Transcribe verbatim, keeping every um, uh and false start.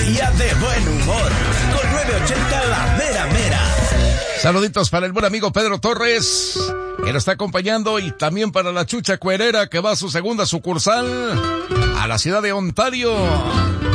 día de buen humor. Con nueve ochenta La Mera Mera. Saluditos para el buen amigo Pedro Torres, que nos está acompañando, y también para la Chucha Cuerera, que va a su segunda sucursal a la ciudad de Ontario.